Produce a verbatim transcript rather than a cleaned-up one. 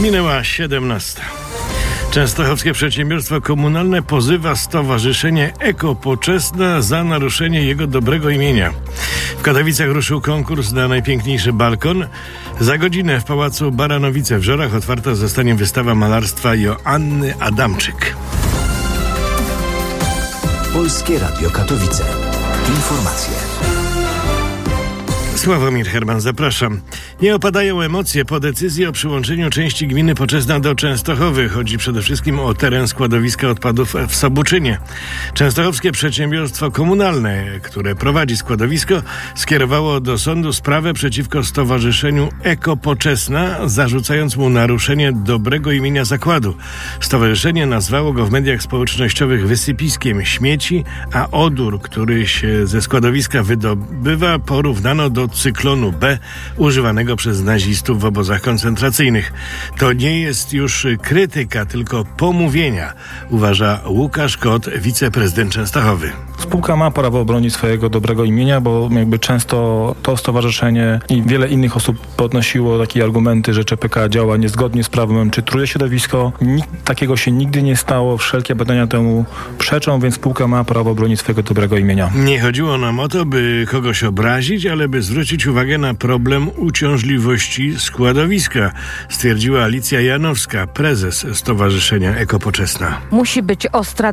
Minęła siedemnasta. Częstochowskie przedsiębiorstwo komunalne pozywa stowarzyszenie Ekopoczesna za naruszenie jego dobrego imienia. W Katowicach ruszył konkurs na najpiękniejszy balkon. Za godzinę w Pałacu Baranowice w Żorach otwarta zostanie wystawa malarstwa Joanny Adamczyk. Polskie Radio Katowice. Informacje. Sławomir Herman, zapraszam. Nie opadają emocje po decyzji o przyłączeniu części gminy Poczesna do Częstochowy. Chodzi przede wszystkim o teren składowiska odpadów w Sobuczynie. Częstochowskie przedsiębiorstwo komunalne, które prowadzi składowisko, skierowało do sądu sprawę przeciwko stowarzyszeniu Ekopoczesna, zarzucając mu naruszenie dobrego imienia zakładu. Stowarzyszenie nazwało go w mediach społecznościowych wysypiskiem śmieci, a odór, który się ze składowiska wydobywa, porównano do cyklonu B używanego przez nazistów w obozach koncentracyjnych. To nie jest już krytyka, tylko pomówienia, uważa Łukasz Kot, wiceprezydent Częstochowy. Spółka ma prawo obronić swojego dobrego imienia, bo jakby często to stowarzyszenie i wiele innych osób podnosiło takie argumenty, że Cze Pe Ka działa niezgodnie z prawem, czy truje środowisko. Nikt takiego się nigdy nie stało, wszelkie badania temu przeczą, więc spółka ma prawo obronić swojego dobrego imienia. Nie chodziło nam o to, by kogoś obrazić, ale by zwrócić uwagę na problem uciążliwości składowiska, stwierdziła Alicja Janowska, prezes Stowarzyszenia Ekopoczesna. Musi być ostra